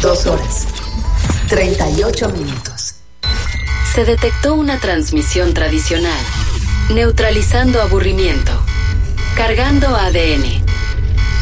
2 horas, 38 minutos. Se detectó una transmisión tradicional, neutralizando aburrimiento, cargando ADN,